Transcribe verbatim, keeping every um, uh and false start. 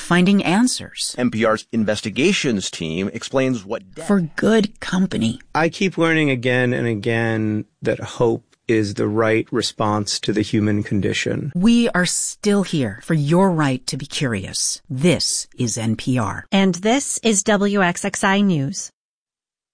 finding answers. N P R's investigations team explains what death... For good company. I keep learning again and again that hope is the right response to the human condition. We are still here for your right to be curious. This is N P R. And this is W X X I News.